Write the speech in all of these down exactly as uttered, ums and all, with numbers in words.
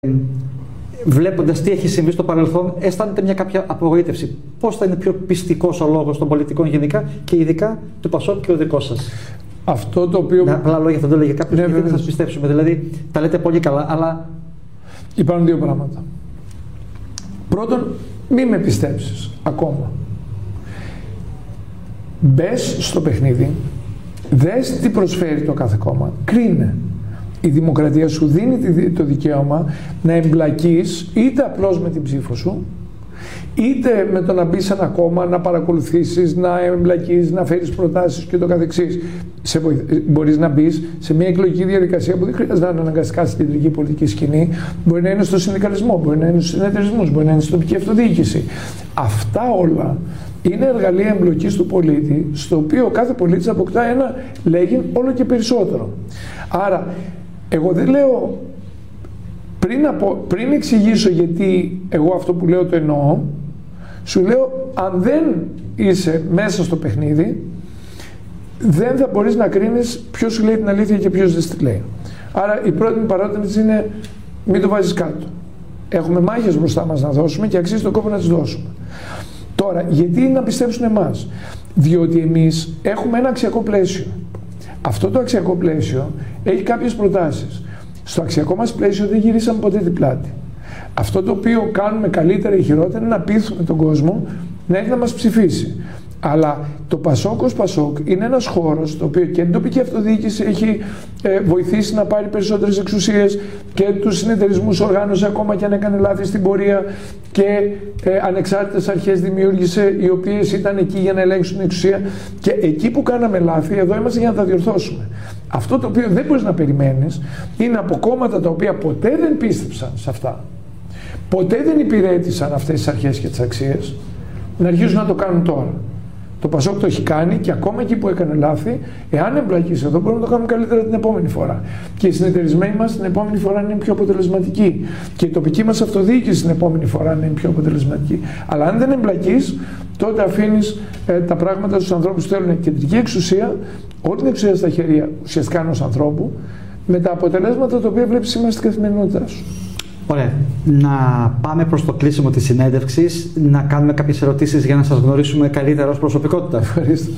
Βλέποντας τι έχει συμβεί στο παρελθόν, αισθάνεται μια κάποια απογοήτευση. Πώς θα είναι πιο πιστικός ο λόγος των πολιτικών γενικά και ειδικά του Πασόκ και ο δικός σας? Αυτό το οποίο. Με απλά λόγια θα το λέγε κάποιος, ναι, γιατί δεν θα σας πιστέψουμε. Δηλαδή, τα λέτε πολύ καλά, αλλά. Υπάρχουν δύο πράγματα. Πρώτον, μη με πιστέψεις ακόμα. Μπες στο παιχνίδι, δες τι προσφέρει το κάθε κόμμα, κρίνε. Η δημοκρατία σου δίνει το δικαίωμα να εμπλακείς είτε απλώς με την ψήφο σου, είτε με το να μπεις σε ένα κόμμα, να παρακολουθήσεις, να εμπλακείς, να φέρεις προτάσεις και το καθεξής. Σε βοηθ... Μπορείς να μπεις σε μια εκλογική διαδικασία που δεν χρειάζεται να είναι αναγκαστικά στην κεντρική πολιτική σκηνή. Μπορεί να είναι στο συνδικαλισμό, μπορεί να είναι στους συνεταιρισμούς, μπορεί να είναι στην τοπική αυτοδιοίκηση. Αυτά όλα είναι εργαλεία εμπλοκής του πολίτη, στο οποίο ο κάθε πολίτης αποκτά ένα λέγειν όλο και περισσότερο. Άρα, εγώ δεν λέω, πριν, απο, πριν εξηγήσω γιατί εγώ αυτό που λέω το εννοώ, σου λέω αν δεν είσαι μέσα στο παιχνίδι, δεν θα μπορείς να κρίνεις ποιος σου λέει την αλήθεια και ποιος δεν τη λέει. Άρα η πρώτη μου παρότρινση είναι μην το βάζεις κάτω. Έχουμε μάχες μπροστά μας να δώσουμε και αξίζει τον κόπο να τις δώσουμε. Τώρα, γιατί να πιστέψουν εμάς? Διότι εμείς έχουμε ένα αξιακό πλαίσιο. Αυτό το αξιακό πλαίσιο έχει κάποιες προτάσεις. Στο αξιακό μας πλαίσιο δεν γυρίσαμε ποτέ την πλάτη. Αυτό το οποίο κάνουμε καλύτερα ή χειρότερα είναι να πείθουμε τον κόσμο να έχει να μας ψηφίσει. Αλλά το Πασόκ ως Πασόκ είναι ένας χώρος το οποίο και την τοπική αυτοδιοίκηση έχει ε, βοηθήσει να πάρει περισσότερες εξουσίες και τους συνεταιρισμούς οργάνωσε ακόμα και αν έκανε λάθη στην πορεία και ε, ανεξάρτητες αρχές δημιούργησε οι οποίες ήταν εκεί για να ελέγξουν την εξουσία και εκεί που κάναμε λάθη εδώ είμαστε για να τα διορθώσουμε. Αυτό το οποίο δεν μπορείς να περιμένεις είναι από κόμματα τα οποία ποτέ δεν πίστεψαν σε αυτά, ποτέ δεν υπηρέτησαν αυτές τις αρχές και τις αξίες, να αρχίσουν να το κάνουν τώρα. Το Πασόκ το έχει κάνει και ακόμα εκεί που έκανε λάθη, εάν εμπλακείς εδώ, μπορούμε να το κάνουμε καλύτερα την επόμενη φορά. Και οι συνεταιρισμένοι μας την επόμενη φορά είναι πιο αποτελεσματικοί. Και η τοπική μας αυτοδιοίκηση την επόμενη φορά είναι πιο αποτελεσματική. Αλλά αν δεν εμπλακείς, τότε αφήνεις ε, τα πράγματα στους ανθρώπους που θέλουν κεντρική εξουσία, όλη την εξουσία στα χέρια ουσιαστικά ενός ανθρώπου, με τα αποτελέσματα τα οποία βλέπεις σήμερα στην καθημερινότητά σου. Ωραία. Να πάμε προς το κλείσιμο της συνέντευξης, να κάνουμε κάποιες ερωτήσεις για να σας γνωρίσουμε καλύτερα ως προσωπικότητα. Ευχαριστώ.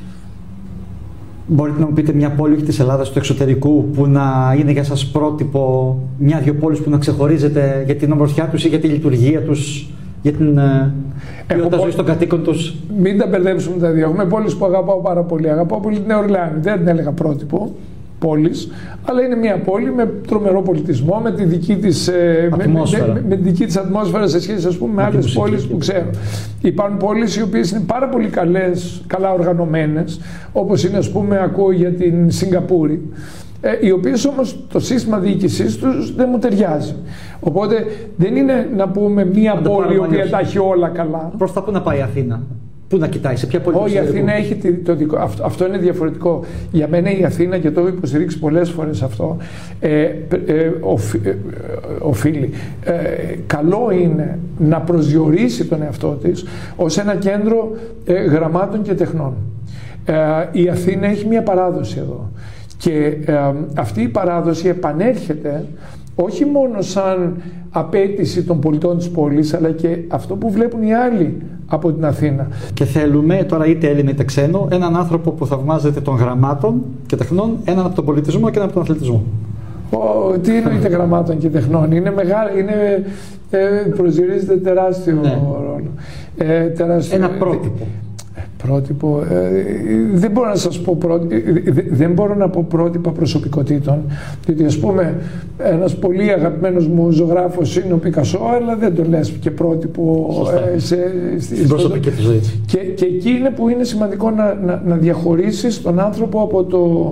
Μπορείτε να μου πείτε μια πόλη της Ελλάδας του εξωτερικού που να είναι για σας πρότυπο, μια-δυο πόλεις που να ξεχωρίζετε για την ομορφιά τους ή για τη λειτουργία τους, για την ποιότητα ζωής των κατοίκων τους? Μην τα μπερδέψουμε τα δύο. Έχουμε πόλεις που αγαπάω πάρα πολύ. Αγαπάω πολύ την Νέα Ορλεάνη. Δεν την έλεγα πρότυπο πόλης, αλλά είναι μια πόλη με τρομερό πολιτισμό, με τη δική της, με, με, με τη δική της ατμόσφαιρα σε σχέση ας πούμε, με, με άλλες πόλεις που ξέρω. Υπάρχουν πόλεις οι οποίες είναι πάρα πολύ καλές, καλά οργανωμένες, όπως είναι ας πούμε ακούω για την Σιγκαπούρη, ε, οι οποίες όμως το σύστημα διοίκησής τους δεν μου ταιριάζει. Οπότε δεν είναι να πούμε μια πόλη η οποία τα έχει όλα καλά. Προς τα πού να πάει η Αθήνα? Πού να κοιτάει, σε ποια πόλη? Όχι, η Αθήνα έχει το δικό. Αυτό, αυτό είναι διαφορετικό. Για μένα η Αθήνα, και το έχω υποστηρίξει πολλές φορές αυτό, ε, ε, οφ, ε, οφείλει. Ε, καλό είναι να προσδιορίσει τον εαυτό της ως ένα κέντρο ε, γραμμάτων και τεχνών. Ε, η Αθήνα έχει μια παράδοση εδώ. Και ε, αυτή η παράδοση επανέρχεται όχι μόνο σαν απέτηση των πολιτών της πόλης, αλλά και αυτό που βλέπουν οι άλλοι από την Αθήνα. Και θέλουμε τώρα είτε Έλληνα είτε ξένο, έναν άνθρωπο που θαυμάζεται των γραμμάτων και τεχνών, έναν από τον πολιτισμό και έναν από τον αθλητισμό. Ο, τι εννοείται γραμμάτων και τεχνών? Είναι μεγάλο, είναι, ε, προσδιορίζεται τεράστιο ναι. ρόλο. Ε, τεράστιο, ένα πρότυπο. Πρότυπο, ε, δεν μπορώ να σας πω πρότυπο, δεν μπορώ να πω πρότυπα προσωπικότητων, διότι ας πούμε ένας πολύ αγαπημένος μου ζωγράφος είναι ο Πικασό, αλλά δεν το λες και πρότυπο ε, σε, στην προσωπική του ζωή. Και, και εκεί είναι που είναι σημαντικό να, να, να διαχωρίσεις τον άνθρωπο από το,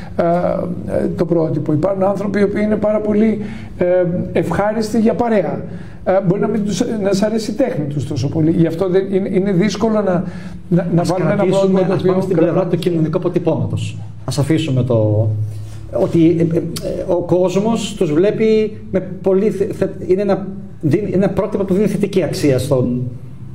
ε, το πρότυπο. Υπάρχουν άνθρωποι οι οποίοι είναι πάρα πολύ ε, ευχάριστοι για παρέα. Μπορεί να μην τους, να σ' αρέσει η τέχνη τους τόσο πολύ. Γι' αυτό δεν, είναι, είναι δύσκολο να, να, να βάλουμε ένα πρόβλημα. Ας πάμε στην πλευρά του κοινωνικού αποτυπώματος. Ας αφήσουμε το... ότι ε, ε, ο κόσμος τους βλέπει με πολύ... Είναι ένα, είναι ένα πρότυπο που δίνει θετική αξία στον,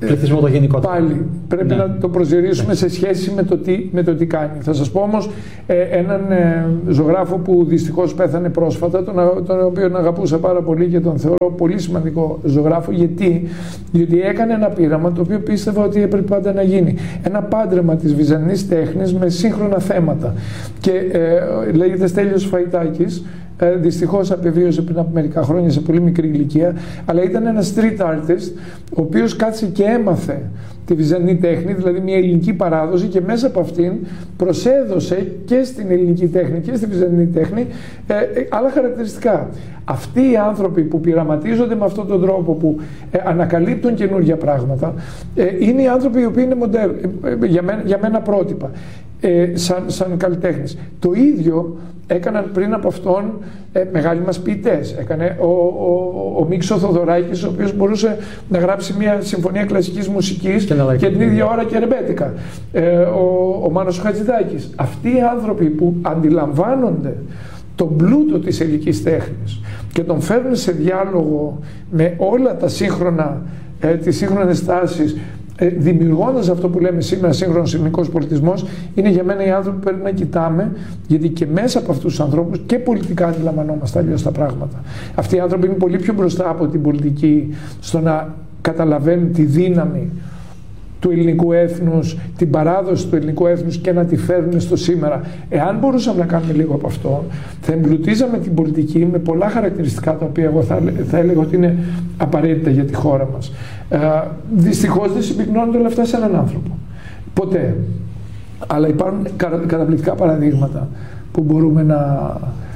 πληθυσμό το γενικότερο. Πάλι πρέπει ναι. να το προσδιορίσουμε ναι. σε σχέση με το, τι, με το τι κάνει. Θα σας πω όμως ε, έναν ε, ζωγράφο που δυστυχώς πέθανε πρόσφατα, τον, τον οποίο αγαπούσα πάρα πολύ και τον θεωρώ πολύ σημαντικό ζωγράφο. Γιατί, γιατί έκανε ένα πείραμα το οποίο πίστευα ότι έπρεπε πάντα να γίνει. Ένα πάντρεμα της βυζαντινής τέχνης με σύγχρονα θέματα. Και ε, λέγεται Στέλιος Φαϊτάκης. Ε, δυστυχώς απεβίωσε πριν από μερικά χρόνια σε πολύ μικρή ηλικία, αλλά ήταν ένας street artist, ο οποίος κάτσε και έμαθε τη βυζαντινή τέχνη, δηλαδή μια ελληνική παράδοση, και μέσα από αυτήν προσέδωσε και στην ελληνική τέχνη και στη βυζαντινή τέχνη ε, ε, άλλα χαρακτηριστικά. Αυτοί οι άνθρωποι που πειραματίζονται με αυτόν τον τρόπο, που ε, ανακαλύπτουν καινούργια πράγματα, ε, είναι οι άνθρωποι οι οποίοι είναι μοντέρ, ε, ε, για, μένα, για μένα πρότυπα, ε, σαν, σαν καλλιτέχνες. Το ίδιο έκαναν πριν από αυτόν ε, μεγάλοι μας ποιητές. Έκανε ο, ο, ο Μίξο Θοδωράκης, ο οποίος μπορούσε να γράψει μια συμφωνία κλασικής μουσικής και, και την ίδια ώρα και ρεμπέτικα. Ε, ο, ο Μάνος Χατζηδάκης. Αυτοί οι άνθρωποι που αντιλαμβάνονται τον πλούτο της ελληνικής τέχνης και τον φέρνουν σε διάλογο με όλα τα σύγχρονα, ε, τις σύγχρονες τάσεις, δημιουργώντας αυτό που λέμε σήμερα σύγχρονος ελληνικός πολιτισμός, είναι για μένα οι άνθρωποι που πρέπει να κοιτάμε, γιατί και μέσα από αυτούς τους ανθρώπους και πολιτικά αντιλαμβανόμαστε αλλιώς τα πράγματα. Αυτοί οι άνθρωποι είναι πολύ πιο μπροστά από την πολιτική στο να καταλαβαίνουν τη δύναμη του ελληνικού έθνους, την παράδοση του ελληνικού έθνους και να τη φέρνουν στο σήμερα. Εάν μπορούσαμε να κάνουμε λίγο από αυτό, θα εμπλουτίζαμε την πολιτική με πολλά χαρακτηριστικά τα οποία εγώ θα, θα έλεγα ότι είναι απαραίτητα για τη χώρα μας. Ε, δυστυχώς δεν συμπυκνώνονται όλα αυτά σε έναν άνθρωπο. Ποτέ. Αλλά υπάρχουν καταπληκτικά παραδείγματα που μπορούμε να,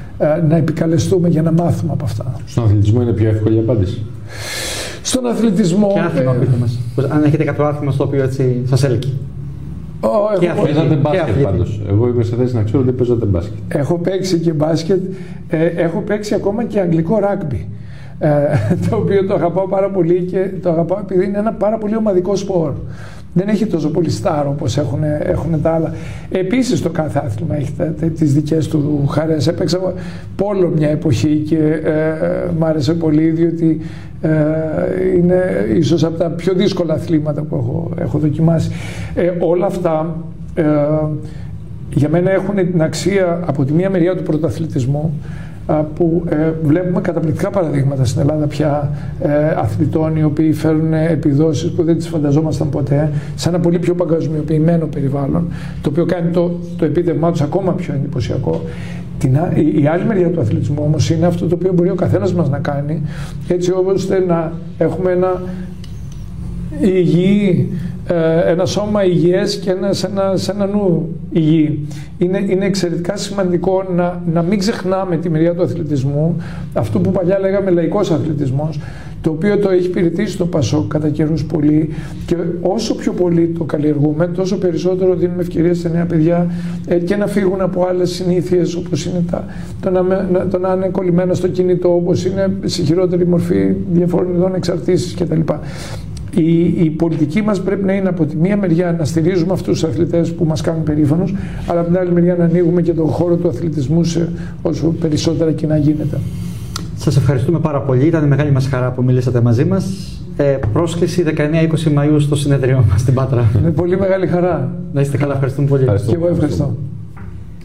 να επικαλεστούμε για να μάθουμε από αυτά. Στον αθλητισμό είναι πιο εύκολη η απάντηση. Στον αθλητισμό. Και άθλημα, πείτε μας. Αν έχετε κάποιο άθλημα στο οποίο έτσι σας έλκει. Oh, και παίζατε μπάσκετ πάντως. Εγώ είμαι σε θέση να ξέρω ότι παίζατε μπάσκετ. Έχω παίξει και μπάσκετ. Ε, έχω παίξει ακόμα και αγγλικό ράγμπι. Ε, το οποίο το αγαπάω πάρα πολύ και το αγαπάω επειδή είναι ένα πάρα πολύ ομαδικό σπορ. Δεν έχει τόσο πολύ στάρο όπως έχουν, έχουν τα άλλα. Επίσης το κάθε άθλημα έχει τα, τις δικές του χαρές. Έπαιξα πόλο μια εποχή και ε, μ' άρεσε πολύ, διότι ε, είναι ίσως από τα πιο δύσκολα αθλήματα που έχω, έχω δοκιμάσει. Ε, όλα αυτά ε, για μένα έχουν την αξία από τη μία μεριά του πρωταθλητισμού, που ε, βλέπουμε καταπληκτικά παραδείγματα στην Ελλάδα πια ε, αθλητών οι οποίοι φέρνουν επιδόσεις που δεν τις φανταζόμασταν ποτέ σε ένα πολύ πιο παγκοσμιοποιημένο περιβάλλον, το οποίο κάνει το, το επίτευγμά τους ακόμα πιο εντυπωσιακό. Την, η, η άλλη μεριά του αθλητισμού όμως είναι αυτό το οποίο μπορεί ο καθένας μας να κάνει, έτσι ώστε να έχουμε ένα υγιή, ένα σώμα υγιές και ένα, σε, ένα, σε ένα νου υγιή. Είναι, είναι εξαιρετικά σημαντικό να, να μην ξεχνάμε τη μεριά του αθλητισμού, αυτό που παλιά λέγαμε λαϊκός αθλητισμός, το οποίο το έχει υπηρετήσει το ΠΑΣΟΚ κατά καιρούς πολύ, και όσο πιο πολύ το καλλιεργούμε, τόσο περισσότερο δίνουμε ευκαιρίες σε νέα παιδιά ε, και να φύγουν από άλλες συνήθειες, όπως είναι τα, το, να, να, το να είναι κολλημένα στο κινητό, όπως είναι σε χειρότερη μορφή διαφόρων ειδών εξαρτήσεις κτλ. Η, η πολιτική μας πρέπει να είναι από τη μία μεριά να στηρίζουμε αυτούς τους αθλητές που μας κάνουν περήφανους, αλλά από την άλλη μεριά να ανοίγουμε και τον χώρο του αθλητισμού σε όσο περισσότερα κοινά γίνεται. Σας ευχαριστούμε πάρα πολύ. Ήταν μεγάλη μας χαρά που μιλήσατε μαζί μας. Ε, πρόσκληση δεκαεννέα είκοσι Μαΐου στο συνέδριό μας στην Πάτρα. Με πολύ μεγάλη χαρά. Να είστε καλά. Ευχαριστούμε πολύ. Ευχαριστώ. Και εγώ ευχαριστώ.